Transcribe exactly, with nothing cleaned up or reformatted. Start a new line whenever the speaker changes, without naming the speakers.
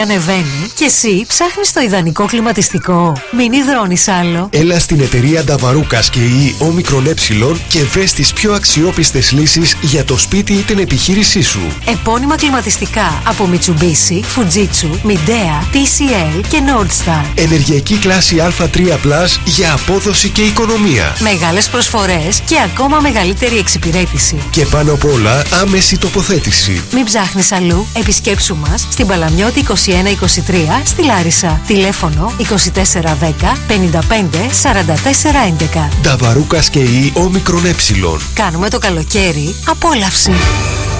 ανεβαίνει και εσύ ψάχνεις το ιδανικό κλιματιστικό. Μην υδρώνεις άλλο.
Έλα στην εταιρεία Νταβαρούκας και η Όμικρον Ε και βρες τις πιο αξιόπιστες λύσεις για το σπίτι ή την επιχείρησή σου.
Επώνυμα κλιματιστικά από Mitsubishi, Fujitsu, Midea, τι σι ελ και Nordstar.
Ενεργειακή κλάση Α τρία πλας για απόδοση και οικονομία.
Μεγάλες προσφορές και ακόμα μεγαλύτερη εξυπηρέτηση.
Και πάνω απ' όλα άμεση τοποθέτηση.
Μην ψάχνεις αλλού. Επισκέψου μας στην Παλαμιώτη είκοσι ένα είκοσι τρία στη Λάρισα. Τηλέφωνο είκοσι τέσσερα δέκα πενήντα πέντε σαράντα τέσσερα έντεκα.
Νταβαρούκας και η Όμικρον Ε.
Κάνουμε το καλοκαίρι απόλαυση.